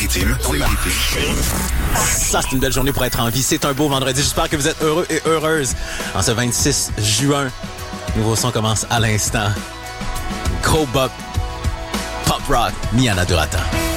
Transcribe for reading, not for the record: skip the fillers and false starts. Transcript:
Maritimes. Ça, c'est une belle journée pour être en vie. C'est un beau vendredi. J'espère que vous êtes heureux et heureuses. En ce 26 juin, nouveau son commence à l'instant. Gros bop, pop rock, Miana Durata.